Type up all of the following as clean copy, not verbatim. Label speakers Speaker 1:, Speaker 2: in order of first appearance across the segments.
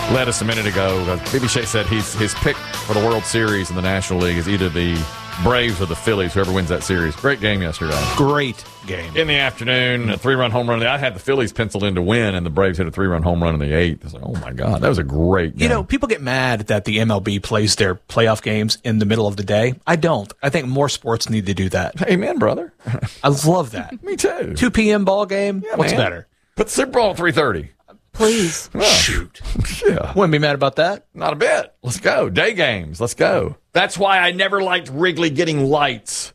Speaker 1: led us a minute ago. Phoebe Shea said his pick for the World Series in the National League is either the Braves or the Phillies, whoever wins that series. Great game yesterday.
Speaker 2: Great game.
Speaker 1: In the afternoon, a 3-run home run. I had the Phillies penciled in to win, and the Braves hit a 3-run home run in the 8th. I was like, oh, my God, that was a great game.
Speaker 2: You know, people get mad that the MLB plays their playoff games in the middle of the day. I don't. I think more sports need to do that.
Speaker 1: Amen, brother.
Speaker 2: I love that.
Speaker 1: Me too.
Speaker 2: 2 p.m. ball game?
Speaker 1: Yeah,
Speaker 2: What's
Speaker 1: man.
Speaker 2: better?
Speaker 1: Put the Super Bowl at 3:30.
Speaker 3: Please.
Speaker 1: Oh,
Speaker 2: Shoot.
Speaker 1: Yeah.
Speaker 2: Wouldn't be mad about that.
Speaker 1: Not a bit. Let's go. Day games. Let's go. That's why I never liked Wrigley getting lights.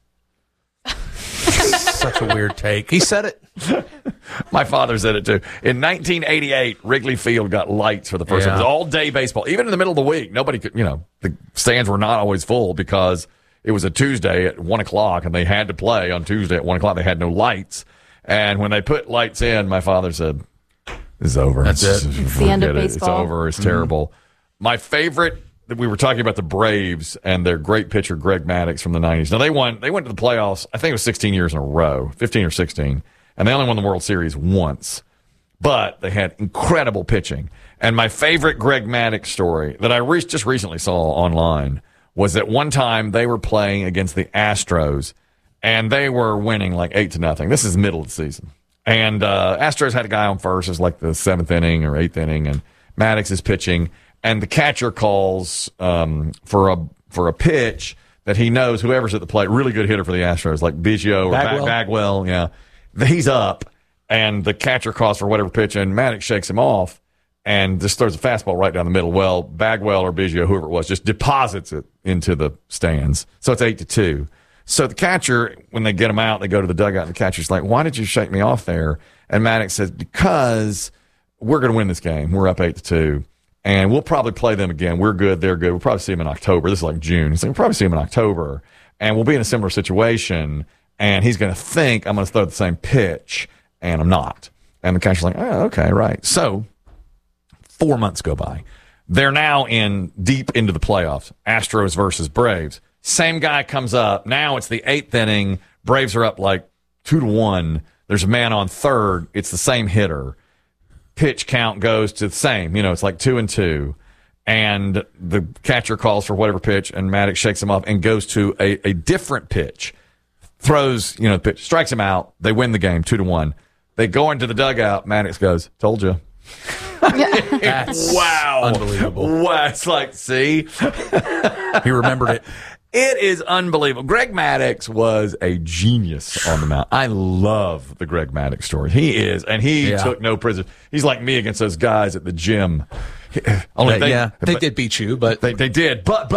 Speaker 2: Such a weird take. He said it.
Speaker 1: My father said it too. In 1988, Wrigley Field got lights for the first time. It was all day baseball. Even in the middle of the week, nobody could, the stands were not always full because it was a Tuesday at 1 o'clock and they had to play on Tuesday at 1 o'clock. They had no lights. And when they put lights in, my father said, "This is over.
Speaker 2: That's it.
Speaker 3: It's the end of
Speaker 1: It's
Speaker 3: baseball.
Speaker 1: over. It's terrible." My favorite, we were talking about the Braves and their great pitcher, Greg Maddux from the 90s. Now, they went to the playoffs, I think it was 16 years in a row, 15 or 16, and they only won the World Series once. But they had incredible pitching. And my favorite Greg Maddux story that I just recently saw online was that one time they were playing against the Astros, and they were winning like 8-0. This is middle of the season. And Astros had a guy on first. It was like the 7th inning or 8th inning, and Maddux is pitching. And the catcher calls for a pitch that he knows whoever's at the plate, really good hitter for the Astros, like Biggio or Bagwell. Yeah, he's up, and the catcher calls for whatever pitch, and Maddux shakes him off and just throws a fastball right down the middle. Well, Bagwell or Biggio, whoever it was, just deposits it into the stands. So it's 8-2. So the catcher, when they get him out, they go to the dugout, and the catcher's like, "Why did you shake me off there?" And Maddux says, "Because we're going to win this game. We're up 8-2. And we'll probably play them again. We're good. They're good. We'll probably see them in October." This is like June. He's like, "We'll probably see them in October. And we'll be in a similar situation. And he's going to think I'm going to throw the same pitch. And I'm not." And the catcher's like, "Oh, okay, right." So 4 months go by. They're now deep into the playoffs. Astros versus Braves. Same guy comes up. Now it's the 8th inning. Braves are up like 2-1. There's a man on third. It's the same hitter. Pitch count goes to the same. It's like 2-2. And the catcher calls for whatever pitch, and Maddux shakes him off and goes to a different pitch. Throws, the pitch, strikes him out. They win the game 2-1. They go into the dugout. Maddux goes, "Told you."
Speaker 2: That's
Speaker 1: wow.
Speaker 2: unbelievable.
Speaker 1: Wow. It's like, see?
Speaker 2: He remembered it.
Speaker 1: It is unbelievable. Greg Maddux was a genius on the mound. I love the Greg Maddux story. He is, and he took no prisoners. He's like me against those guys at the gym.
Speaker 2: They did beat you, but
Speaker 1: they did. But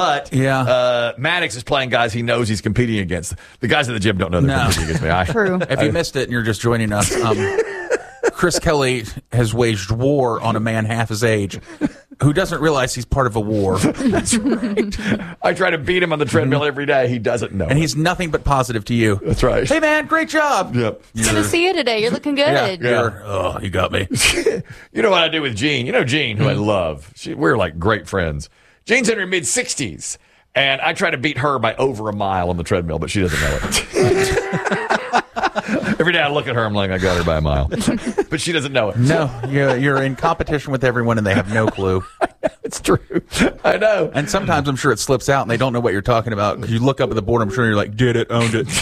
Speaker 1: Maddux is playing guys he knows he's competing against. The guys at the gym don't know they're competing against me.
Speaker 3: True.
Speaker 2: If you missed it and you're just joining us, Chris Kelly has waged war on a man half his age who doesn't realize he's part of a war.
Speaker 1: That's right. I try to beat him on the treadmill every day. He doesn't know.
Speaker 2: And he's nothing but positive to you.
Speaker 1: That's right.
Speaker 2: "Hey, man, great job."
Speaker 1: Yep.
Speaker 3: Good to see you today. You're looking good.
Speaker 2: Oh, you got me.
Speaker 1: You know what I do with Jean? Jean, who I love. We're like great friends. Jean's in her mid-60s, and I try to beat her by over a mile on the treadmill, but she doesn't know it. Every day I look at her, I'm like, I got her by a mile. But she doesn't know it.
Speaker 2: No, you're in competition with everyone, and they have no clue.
Speaker 1: It's true. I know.
Speaker 2: And sometimes I'm sure it slips out, and they don't know what you're talking about. Because you look up at the board, I'm sure you're like, "Did it, owned it."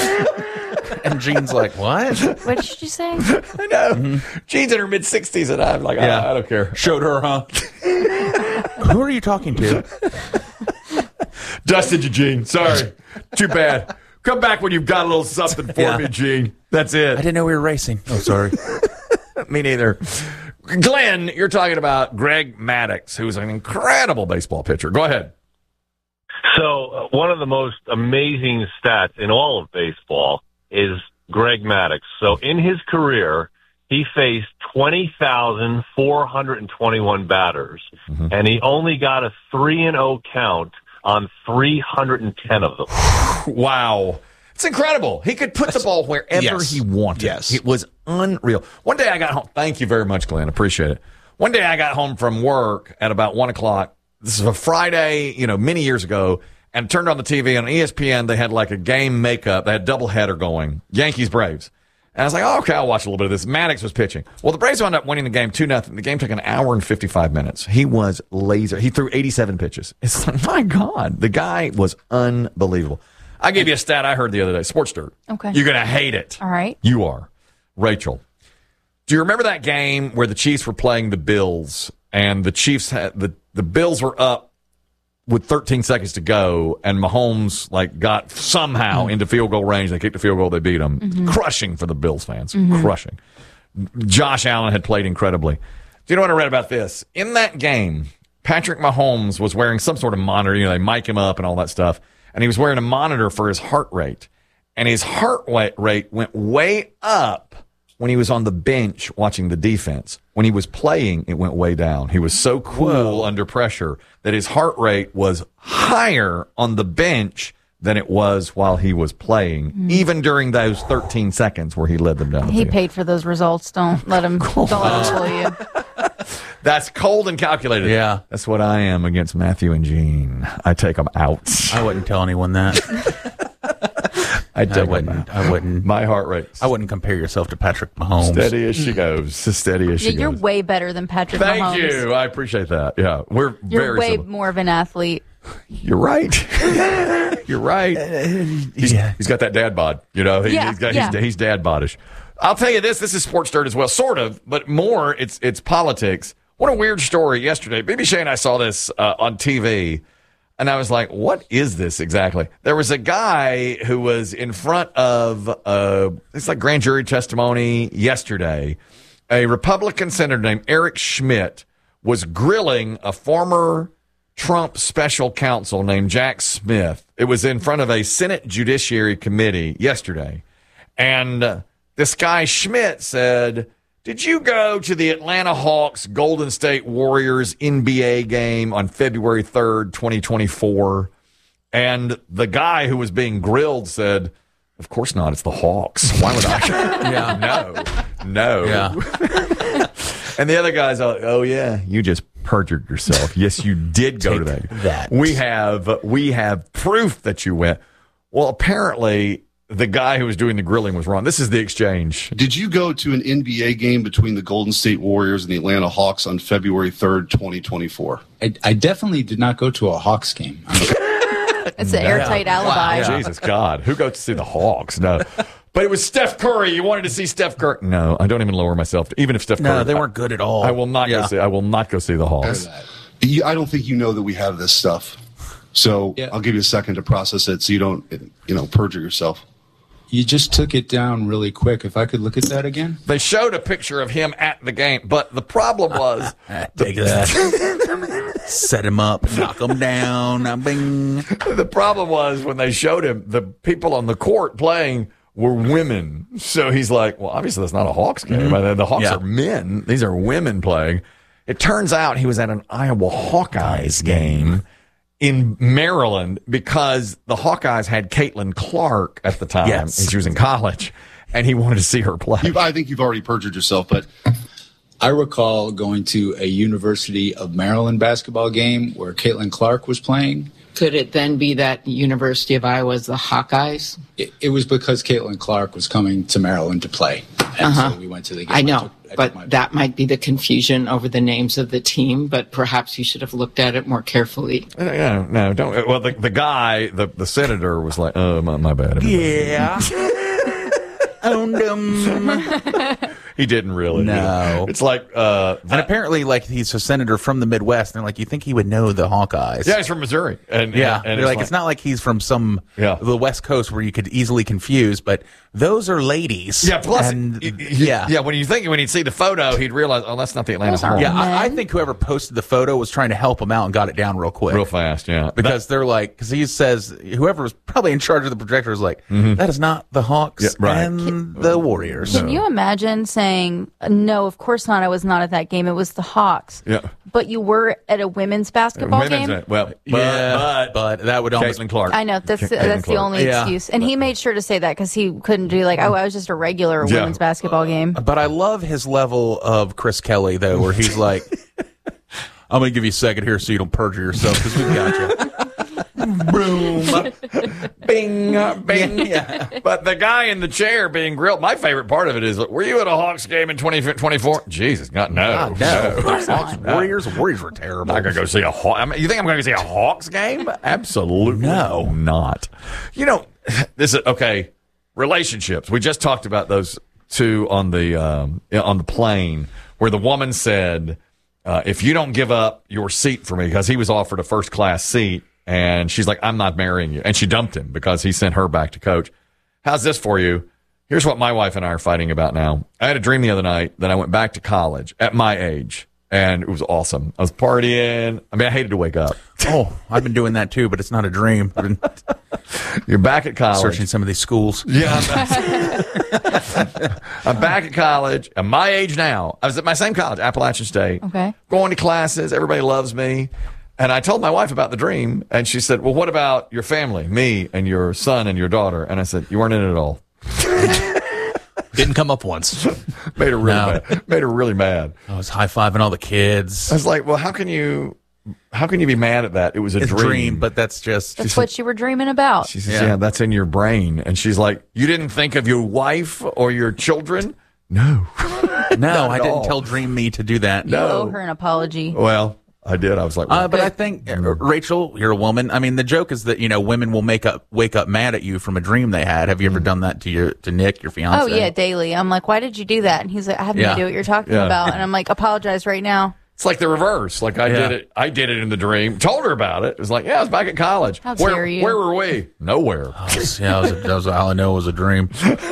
Speaker 2: And Jean's like, "What?
Speaker 3: What did you say?"
Speaker 1: I know. Jean's in her mid-60s, and I'm like, I don't care.
Speaker 2: Showed her, huh? Who are you talking to?
Speaker 1: Dusted you, Gene. Sorry. Too bad. Come back when you've got a little something for me, Gene. That's it.
Speaker 2: I didn't know we were racing. Oh, sorry.
Speaker 1: Me neither. Glenn, you're talking about Greg Maddux, who's an incredible baseball pitcher. Go ahead.
Speaker 4: So one of the most amazing stats in all of baseball is Greg Maddux. So in his career, he faced 20,421 batters, and he only got a 3-0 count on 310 of them.
Speaker 1: Wow. It's incredible. He could put the ball wherever he wanted.
Speaker 2: Yes.
Speaker 1: It was unreal. One day I got home. Thank you very much, Glenn. Appreciate it. One day I got home from work at about 1 o'clock. This is a Friday, many years ago, and turned on the TV. On ESPN, they had like a game makeup. They had doubleheader going. Yankees, Braves. And I was like, oh, okay, I'll watch a little bit of this. Maddox was pitching. Well, the Braves wound up winning the game 2-0. The game took an hour and 55 minutes. He was laser. He threw 87 pitches. It's like, my God, the guy was unbelievable. I gave you a stat I heard the other day. Sports Dirt.
Speaker 3: Okay.
Speaker 1: You're going to hate it.
Speaker 3: All right.
Speaker 1: You are. Rachel, do you remember that game where the Chiefs were playing the Bills and the Chiefs had the Bills were up with 13 seconds to go and Mahomes got somehow into field goal range. They kicked the field goal. They beat them. Crushing for the Bills fans. Crushing. Josh Allen had played incredibly. Do you know what I read about this? In that game, Patrick Mahomes was wearing some sort of monitor. They mic him up and all that stuff. And he was wearing a monitor for his heart rate. And his heart rate went way up when he was on the bench watching the defense. When he was playing, it went way down. He was so cool under pressure that his heart rate was higher on the bench than it was while he was playing, even during those 13 seconds where he led them down the
Speaker 3: He
Speaker 1: field.
Speaker 3: paid for those results. Don't let him fool you.
Speaker 1: That's cold and calculated.
Speaker 2: Yeah.
Speaker 1: That's what I am against Matthew and Gene. I take them out.
Speaker 2: I wouldn't tell anyone that.
Speaker 1: I take them out.
Speaker 2: I wouldn't.
Speaker 1: My heart rate.
Speaker 2: I wouldn't compare yourself to Patrick Mahomes.
Speaker 1: Steady as she goes. Steady as she
Speaker 3: You're
Speaker 1: goes.
Speaker 3: way better than Patrick
Speaker 1: Thank
Speaker 3: Mahomes.
Speaker 1: you. I appreciate that. Yeah. We're
Speaker 3: You're
Speaker 1: very
Speaker 3: way
Speaker 1: similar.
Speaker 3: more of an athlete.
Speaker 1: You're right. You're right. He's got that dad bod. He's dad bodish. I'll tell you this is Sports Dirt as well, sort of, but more it's politics. What a weird story yesterday. BB Shea and I saw this on TV, and I was like, what is this exactly? There was a guy who was in front of, it's like grand jury testimony yesterday. A Republican senator named Eric Schmidt was grilling a former Trump special counsel named Jack Smith. It was in front of a Senate Judiciary Committee yesterday. And this guy Schmidt said, did you go to the Atlanta Hawks Golden State Warriors NBA game on February 3rd, 2024? And the guy who was being grilled said, of course not. It's the Hawks. Why would I? No.
Speaker 2: Yeah.
Speaker 1: And the other guy's like, oh, yeah, you just perjured yourself. Yes, you did go to that. We have proof that you went. Well, apparently the guy who was doing the grilling was wrong. This is the exchange.
Speaker 5: Did you go to an NBA game between the Golden State Warriors and the Atlanta Hawks on February 3rd, 2024?
Speaker 6: I definitely did not go to a Hawks game.
Speaker 3: It's an airtight alibi.
Speaker 1: Wow. Jesus God. Who goes to see the Hawks? No. But it was Steph Curry. You wanted to see Steph Curry. No, I don't even lower myself. Even if Steph Curry.
Speaker 2: No, they weren't good at all.
Speaker 1: I will not go see. I will not go see the Hawks.
Speaker 5: I don't think you know that we have this stuff. So I'll give you a second to process it so you don't, perjure yourself.
Speaker 6: You just took it down really quick. If I could look at that again.
Speaker 1: They showed a picture of him at the game, but the problem was
Speaker 2: Take that. Set him up. Knock him down. Bing.
Speaker 1: the problem was when they showed him, the people on the court playing were women. So he's like, well, obviously that's not a Hawks game. The Hawks are men. These are women playing. It turns out he was at an Iowa Hawkeyes game in Maryland because the Hawkeyes had Caitlin Clark at the time.
Speaker 2: Yes.
Speaker 1: And she was in college, and he wanted to see her play.
Speaker 5: I think you've already perjured yourself, but
Speaker 6: I recall going to a University of Maryland basketball game where Caitlin Clark was playing.
Speaker 7: Could it then be that University of Iowa's the Hawkeyes?
Speaker 6: It was because Caitlin Clark was coming to Maryland to play. And so we went to the game.
Speaker 7: I know, but that might be the confusion over the names of the team, but perhaps you should have looked at it more carefully.
Speaker 1: No, don't. Well, the guy, the senator was like, oh, my bad. everybody."
Speaker 2: Yeah. Owned him.
Speaker 1: He didn't really.
Speaker 2: No.
Speaker 1: It's like,
Speaker 2: And apparently, he's a senator from the Midwest. And they're like, you think he would know the Hawkeyes?
Speaker 1: yeah, he's from Missouri. And
Speaker 2: Yeah.
Speaker 1: and
Speaker 2: They're like, it's not like he's from the West Coast where you could easily confuse, but those are ladies.
Speaker 1: Yeah, plus,
Speaker 2: And,
Speaker 1: when you see the photo, he'd realize, oh, that's not the Atlanta Hawks.
Speaker 2: Yeah, I think whoever posted the photo was trying to help him out and got it down real quick.
Speaker 1: Real fast, yeah.
Speaker 2: Because they're like, because he says, whoever was probably in charge of the projector is like, that is not the Hawks
Speaker 1: Yeah, right.
Speaker 2: and the Warriors.
Speaker 3: Can you imagine saying, no, of course not, I was not at that game, it was the Hawks.
Speaker 1: Yeah.
Speaker 3: But you were at a women's basketball game?
Speaker 1: Well,
Speaker 2: but that would almost.
Speaker 1: Caitlin Clark.
Speaker 3: I know, that's
Speaker 1: Caitlin
Speaker 3: the only
Speaker 2: Yeah.
Speaker 3: excuse. And he made sure to say that because he couldn't do I was just a regular women's basketball game.
Speaker 2: But I love his level of Chris Kelly, though, where he's like, I'm going to give you a second here so you don't perjure yourself because we got you. Boom.
Speaker 1: Bing, bing.
Speaker 2: Yeah.
Speaker 1: But the guy in the chair being grilled, my favorite part of it is, were you at a Hawks game in 2024? Jesus, no.
Speaker 2: Hawks, Warriors were terrible.
Speaker 1: I'm not going to go see a Hawks. I mean, you think I'm going to see a Hawks game? Absolutely not. You know, this is, okay, relationships. We just talked about those two on the plane where the woman said, if you don't give up your seat for me, because he was offered a first-class seat, and she's like, I'm not marrying you. And she dumped him because he sent her back to coach. How's this for you? Here's what my wife and I are fighting about now. I had a dream the other night that I went back to college at my age, and it was awesome. I was partying. I mean, I hated to wake up.
Speaker 2: Oh, I've been doing that too, but it's not a dream. I've been
Speaker 1: You're back at college.
Speaker 2: searching some of these schools.
Speaker 1: Yeah. I'm back at college. At my age now. I was at my same college, Appalachian State.
Speaker 3: Okay.
Speaker 1: Going to classes. Everybody loves me. And I told my wife about the dream, and she said, well, what about your family, me and your son and your daughter? And I said, you weren't in it at all.
Speaker 8: Didn't come up once.
Speaker 1: Made her really mad. Made her really mad.
Speaker 2: I was high-fiving all the kids.
Speaker 1: I was like, well, how can you be mad at that? It was a dream.
Speaker 2: But that's just...
Speaker 3: That's what you were dreaming about.
Speaker 1: She says, yeah, that's in your brain. And she's like, you didn't think of your wife or your children? No.
Speaker 2: No, I didn't tell Dream Me to do that.
Speaker 3: You owe her an apology.
Speaker 1: Well, I did. I was like, well,
Speaker 2: but I think, Rachel, you're a woman. I mean, the joke is that, women will wake up mad at you from a dream they had. Have you ever done that to Nick, your fiance?
Speaker 3: Oh, yeah, daily. I'm like, why did you do that? And he's like, I have no idea what you're talking about. And I'm like, apologize right now.
Speaker 1: it's like the reverse. Like I did it. I did it in the dream. Told her about it. It was like, yeah, I was back at college.
Speaker 3: How dare you?
Speaker 1: Where were we? Nowhere.
Speaker 2: That was all I know was a dream.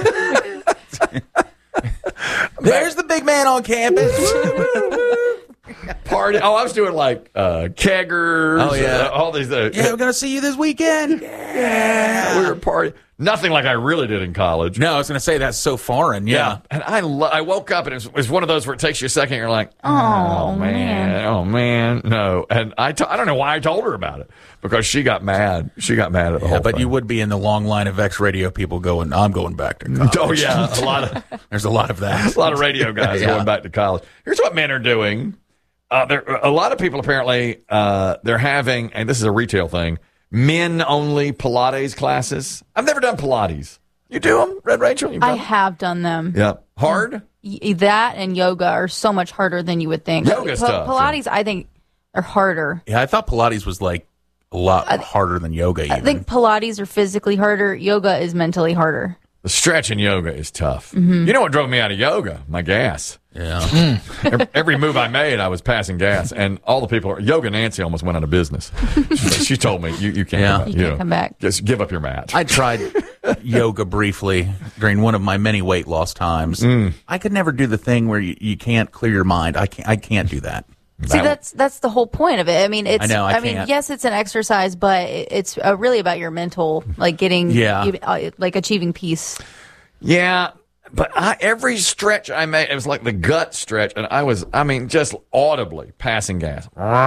Speaker 2: There's the big man on campus.
Speaker 1: Party. Oh, I was doing like keggers.
Speaker 2: Oh, yeah.
Speaker 1: All these.
Speaker 2: We're going to see you this weekend.
Speaker 1: Yeah. We were partying. Nothing like I really did in college.
Speaker 2: No, I was going to say that's so foreign. Yeah.
Speaker 1: And I woke up and it was one of those where it takes you a second. You're like,
Speaker 3: oh man.
Speaker 1: No. And I don't know why I told her about it because she got mad. She got mad at the whole
Speaker 2: but
Speaker 1: thing.
Speaker 2: you would be in the long line of X radio people going, I'm going back to college.
Speaker 1: Oh, yeah.
Speaker 2: There's a lot of that.
Speaker 1: A lot of radio guys going back to college. Here's what men are doing. A lot of people apparently they're having, and this is a retail thing, men-only Pilates classes. I've never done Pilates. You do them, Red Rachel?
Speaker 3: I have done them.
Speaker 1: Yeah. Hard?
Speaker 3: That and yoga are so much harder than you would think.
Speaker 1: Yoga's tough.
Speaker 3: Pilates, I think, are harder.
Speaker 2: Yeah, I thought Pilates was like a lot harder than yoga even.
Speaker 3: I think Pilates are physically harder. Yoga is mentally harder.
Speaker 1: The stretch in yoga is tough.
Speaker 3: Mm-hmm.
Speaker 1: You know what drove me out of yoga? My gas.
Speaker 2: Yeah.
Speaker 1: Every move I made, I was passing gas. And all the people, Yoga Nancy almost went out of business. She told me, you can't
Speaker 3: You can't come back.
Speaker 1: Just give up your mat.
Speaker 2: I tried yoga briefly during one of my many weight loss times. I could never do the thing where you can't clear your mind. I can't do that.
Speaker 3: See, that's the whole point of it. I mean, it's.
Speaker 2: I know, I
Speaker 3: mean,
Speaker 2: can't.
Speaker 3: yes, it's an exercise, but it's really about your mental, like getting, like achieving peace.
Speaker 1: Yeah, but every stretch I made, it was like the gut stretch, and just audibly passing gas.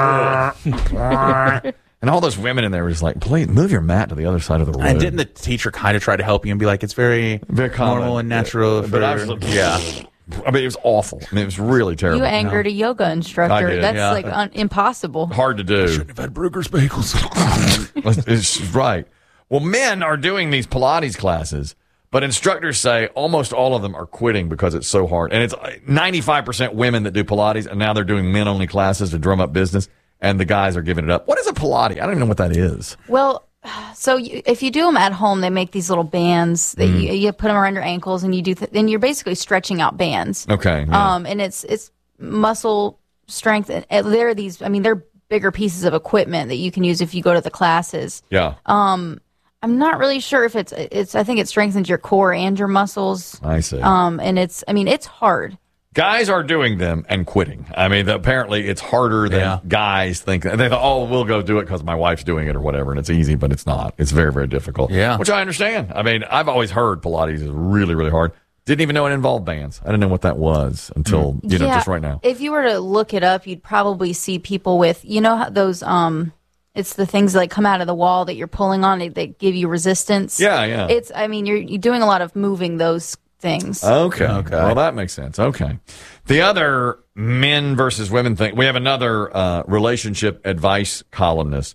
Speaker 1: And all those women in there were just like, please move your mat to the other side of the room.
Speaker 2: And didn't the teacher kind of try to help you and be like, it's very normal and natural?
Speaker 1: But I was like, I mean, it was awful. I mean, it was really terrible.
Speaker 3: You angered a yoga instructor.
Speaker 1: I did,
Speaker 3: That's impossible.
Speaker 1: Hard to do.
Speaker 2: Shouldn't have had Bruegger's bagels.
Speaker 1: It's right. Well, men are doing these Pilates classes, but instructors say almost all of them are quitting because it's so hard. And it's 95% women that do Pilates, and now they're doing men-only classes to drum up business, and the guys are giving it up. What is a Pilates? I don't even know what that is.
Speaker 3: Well, so if you do them at home, they make these little bands that you put them around your ankles, and you do, and you're basically stretching out bands.
Speaker 1: Okay. Yeah.
Speaker 3: And it's muscle strength. And there are these. I mean, they're bigger pieces of equipment that you can use if you go to the classes.
Speaker 1: Yeah.
Speaker 3: I'm not really sure if it's. I think it strengthens your core and your muscles.
Speaker 1: I see.
Speaker 3: And it's hard.
Speaker 1: Guys are doing them and quitting. I mean, apparently it's harder than guys think. They thought, oh, we'll go do it because my wife's doing it or whatever, and it's easy, but it's not. It's very, very difficult.
Speaker 2: Yeah.
Speaker 1: Which I understand. I mean, I've always heard Pilates is really, really hard. Didn't even know it involved bands. I didn't know what that was until, just right now.
Speaker 3: If you were to look it up, you'd probably see people with, how those, it's the things that like come out of the wall that you're pulling on, they give you resistance.
Speaker 1: Yeah, yeah.
Speaker 3: You're doing a lot of moving those things.
Speaker 1: Okay. Well, that makes sense. Okay. The other men versus women thing, we have another relationship advice columnist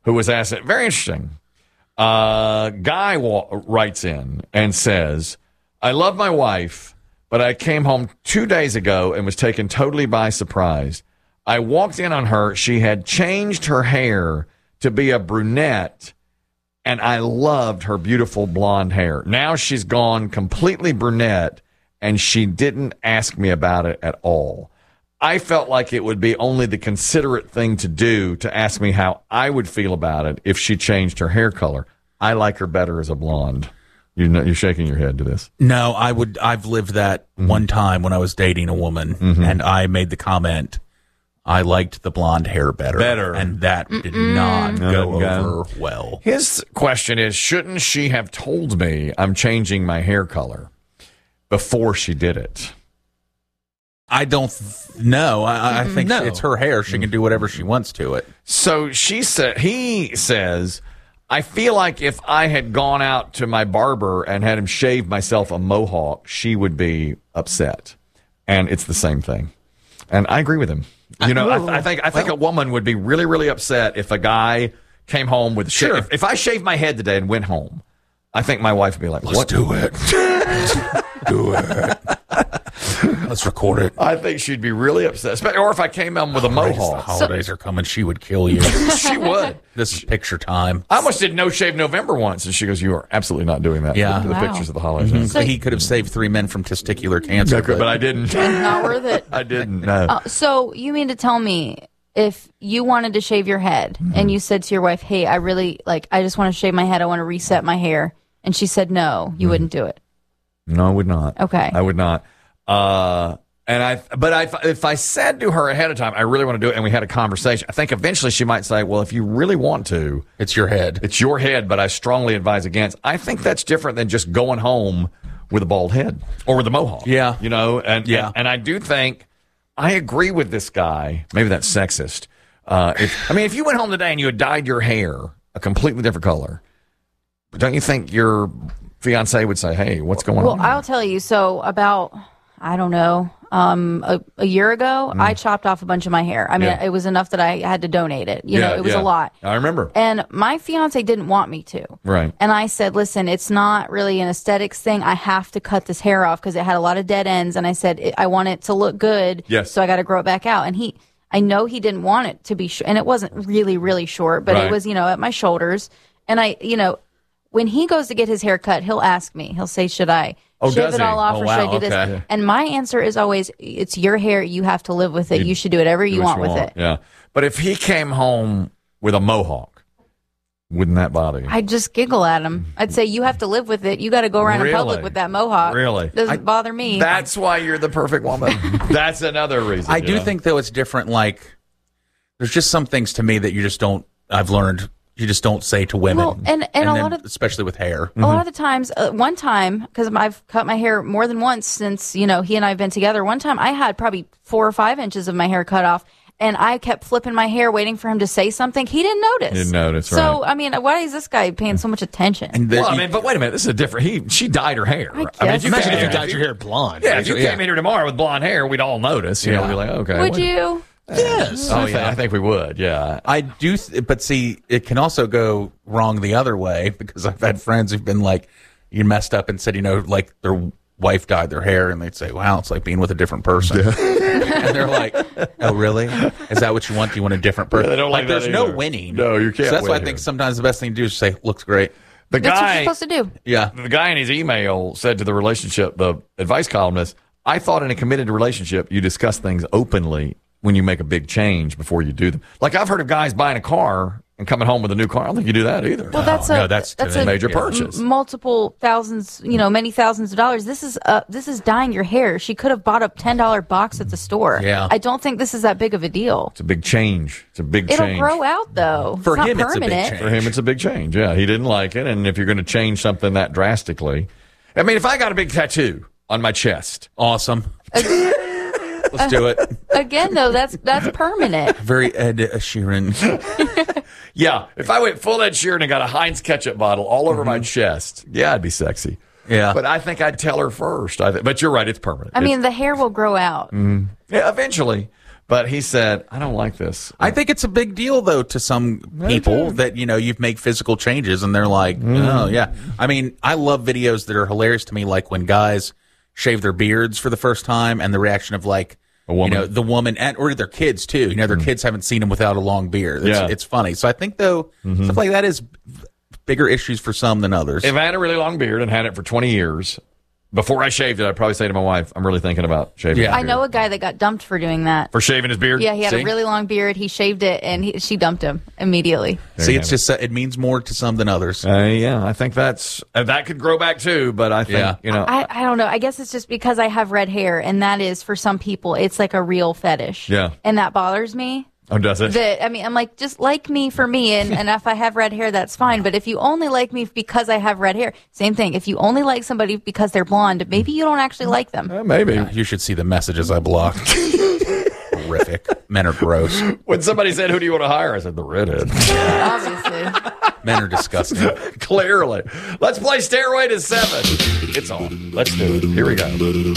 Speaker 1: who was asked it. Very interesting. Guy writes in and says, I love my wife, but I came home 2 days ago and was taken totally by surprise. I walked in on her. She had changed her hair to be a brunette, and I loved her beautiful blonde hair. Now she's gone completely brunette, and she didn't ask me about it at all. I felt like it would be only the considerate thing to do to ask me how I would feel about it if she changed her hair color. I like her better as a blonde. You're shaking your head to this.
Speaker 2: No, I've lived that one time when I was dating a woman, and I made the comment, I liked the blonde hair better. And that did not go over well.
Speaker 1: His question is, shouldn't she have told me I'm changing my hair color before she did it?
Speaker 2: I don't know. I think it's her hair. She can do whatever she wants to it.
Speaker 1: So he says, I feel like if I had gone out to my barber and had him shave myself a mohawk, she would be upset. And it's the same thing. And I agree with him. You know, I think a woman would be really, really upset if a guy came home with if I shaved my head today and went home, I think my wife would be like,
Speaker 2: Let's do it. Do it. Let's record it.
Speaker 1: I think she'd be really upset. Or if I came in with a mohawk.
Speaker 2: The holidays are coming. She would kill you.
Speaker 1: She would.
Speaker 2: This is picture time.
Speaker 1: I almost did No Shave November once, and she goes, you are absolutely not doing that.
Speaker 2: Yeah.
Speaker 1: The pictures of the holidays.
Speaker 2: So he could have saved 3 men from testicular cancer.
Speaker 1: But I didn't.
Speaker 3: Not worth it.
Speaker 1: I didn't, no.
Speaker 3: So you mean to tell me if you wanted to shave your head and you said to your wife, hey, I just want to shave my head. I want to reset my hair. And she said no, you wouldn't do it.
Speaker 1: No, I would not.
Speaker 3: Okay.
Speaker 1: I would not. If I said to her ahead of time, I really want to do it, and we had a conversation, I think eventually she might say, well, if you really want to.
Speaker 2: It's your head.
Speaker 1: It's your head, but I strongly advise against. I think that's different than just going home with a bald head or with a mohawk.
Speaker 2: Yeah.
Speaker 1: You know, and I do think, I agree with this guy. Maybe that's sexist. If you went home today and you had dyed your hair a completely different color, don't you think your fiance would say, hey, what's going on?
Speaker 3: Well, I'll tell you. So about, I don't know, a year ago, I chopped off a bunch of my hair. I mean, it was enough that I had to donate it. You know, it was a lot.
Speaker 1: I remember.
Speaker 3: And my fiance didn't want me to.
Speaker 1: Right.
Speaker 3: And I said, listen, it's not really an aesthetics thing. I have to cut this hair off because it had a lot of dead ends. And I said, I want it to look good.
Speaker 1: Yes.
Speaker 3: So I got to grow it back out. And I know he didn't want it to be and it wasn't really, really short, but it was, at my shoulders. And when he goes to get his hair cut, he'll ask me. He'll say, should I shave it all off or should I do this?
Speaker 1: Okay.
Speaker 3: And my answer is always, it's your hair. You have to live with it. You should do whatever you want with it.
Speaker 1: Yeah. But if he came home with a mohawk, wouldn't that bother you?
Speaker 3: I'd just giggle at him. I'd say, you have to live with it. You got to go around in public with that mohawk.
Speaker 1: Really?
Speaker 3: Doesn't bother me.
Speaker 1: That's why you're the perfect woman. That's another reason.
Speaker 2: I do think, though, it's different. Like, there's just some things to me that I've learned you just don't say to women.
Speaker 3: Well, and a lot of,
Speaker 2: especially with hair.
Speaker 3: A lot of the times, one time, because I've cut my hair more than once since, he and I have been together. One time I had probably 4 or 5 inches of my hair cut off, and I kept flipping my hair waiting for him to say something. He didn't notice.
Speaker 1: So,
Speaker 3: I mean, why is this guy paying so much attention?
Speaker 1: But wait a minute. This is a different. She dyed her hair.
Speaker 8: Imagine if you dyed your hair blonde.
Speaker 1: Yeah, if you came in here tomorrow with blonde hair, we'd all notice. We'd be like, okay.
Speaker 3: Would you?
Speaker 8: Yes.
Speaker 1: I think we would. Yeah.
Speaker 2: I do. But see, it can also go wrong the other way, because I've had friends who've been like, you messed up and said, like their wife dyed their hair, and they'd say, wow, it's like being with a different person. And they're like, oh, really? Is that what you want? Do you want a different person?
Speaker 1: Yeah, they don't like
Speaker 2: there's
Speaker 1: that
Speaker 2: no
Speaker 1: either.
Speaker 2: winning.
Speaker 1: No, you can't.
Speaker 2: So that's why I
Speaker 1: win
Speaker 2: think
Speaker 1: here.
Speaker 2: sometimes the best thing to do is say, looks great.
Speaker 3: That's what you're supposed to do.
Speaker 2: Yeah.
Speaker 1: The guy in his email said to the advice columnist, I thought in a committed relationship, you discuss things openly when you make a big change before you do them. Like, I've heard of guys buying a car and coming home with a new car. I don't think you do that either.
Speaker 3: Well, that's
Speaker 1: a major purchase.
Speaker 3: Multiple thousands, many thousands of dollars. This is dyeing your hair. She could have bought a $10 box at the store.
Speaker 2: Yeah.
Speaker 3: I don't think this is that big of a deal.
Speaker 1: It's a big change.
Speaker 3: It'll grow out, though.
Speaker 2: For him,
Speaker 3: it's
Speaker 2: it's a big
Speaker 3: permanent.
Speaker 2: change.
Speaker 1: For him, it's a big change. Yeah, he didn't like it. And if you're going to change something that drastically, I mean, if I got a big tattoo on my chest,
Speaker 2: awesome. Let's do it.
Speaker 3: Again, though, that's permanent.
Speaker 2: Very Ed Sheeran.
Speaker 1: yeah, if I went full Ed Sheeran and got a Heinz ketchup bottle all over my chest, yeah, I'd be sexy.
Speaker 2: Yeah.
Speaker 1: But I think I'd tell her first. But you're right, it's permanent.
Speaker 3: I mean, the hair will grow out.
Speaker 1: Yeah, eventually. But he said, I don't like this.
Speaker 2: I think it's a big deal, though, to some people that, you've made physical changes and they're like, oh, yeah. I mean, I love videos that are hilarious to me, like when guys shave their beards for the first time and the reaction of like,
Speaker 1: a woman.
Speaker 2: The woman or their kids too. Their kids haven't seen them without a long beard. It's funny. So I think though stuff like that is bigger issues for some than others.
Speaker 1: If I had a really long beard and had it for 20 years, before I shaved it, I'd probably say to my wife, I'm really thinking about shaving my beard.
Speaker 3: I know a guy that got dumped for doing that.
Speaker 1: For shaving his beard?
Speaker 3: Yeah, he had a really long beard. He shaved it, and she dumped him immediately.
Speaker 2: See, it's just it means more to some than others.
Speaker 1: Yeah, I think that could grow back too, but I think,
Speaker 3: I don't know. I guess it's just because I have red hair, and that is, for some people, it's like a real fetish.
Speaker 1: Yeah.
Speaker 3: And that bothers me.
Speaker 1: Oh, does it?
Speaker 3: I'm like, just like me for me, and if I have red hair, that's fine. But if you only like me because I have red hair, same thing. If you only like somebody because they're blonde, maybe you don't actually like them.
Speaker 1: Maybe.
Speaker 2: Yeah, you should see the messages I blocked. Horrific. Men are gross.
Speaker 1: When somebody said, who do you want to hire? I said, the redhead.
Speaker 3: Obviously.
Speaker 2: Men are disgusting.
Speaker 1: Clearly. Let's play Stairway to 7. It's on. Let's do it. Here we go.